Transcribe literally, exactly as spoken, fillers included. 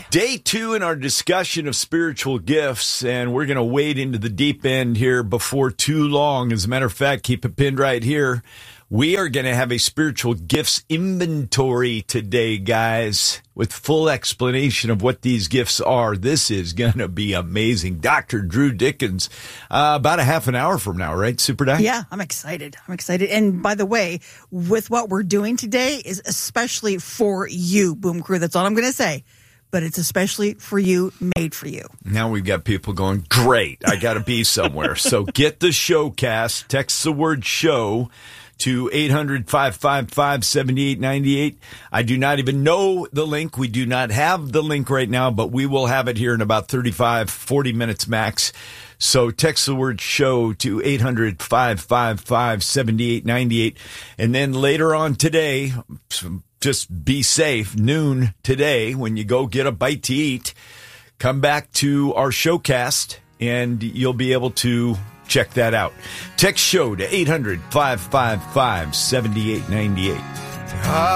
Day two in our discussion of spiritual gifts, and we're going to wade into the deep end here before too long. As a matter of fact, keep it pinned right here. We are going to have a spiritual gifts inventory today, guys, with full explanation of what these gifts are. This is going to be amazing. Doctor Drew Dickens, uh, about a half an hour from now, right, Super Doc? Yeah, I'm excited. I'm excited. And by the way, with what we're doing today is especially for you, Boom Crew. That's all I'm going to say. But it's especially for you, made for you. Now we've got people going, great, I got to be somewhere. So get the showcast, text the word show to eight hundred, five five five, seven eight nine eight. I do not even know the link. We do not have the link right now, but we will have it here in about thirty-five, forty minutes max. So text the word show to eight hundred, five five five, seven eight nine eight. And then later on today, just be safe, noon today, when you go get a bite to eat, come back to our showcast and you'll be able to check that out. Text show to eight hundred, five five five, seven eight nine eight.